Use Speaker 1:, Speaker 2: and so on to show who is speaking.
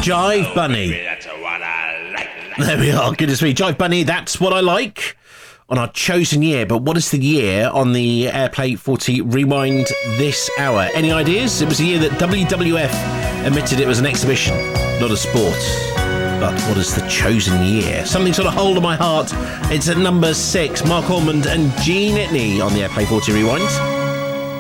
Speaker 1: Jive Bunny.
Speaker 2: That's what I like.
Speaker 1: There we are. Goodness me. Jive Bunny, that's what I like. On our chosen year. But what is the year on the Airplay 40 Rewind this hour? Any ideas? It was the year that WWF admitted it was an exhibition, not a sport. But what is the chosen year? Something sort of hold on my heart. It's at number 6. Mark Ormond and Gene Itney on the Airplay 40 Rewind.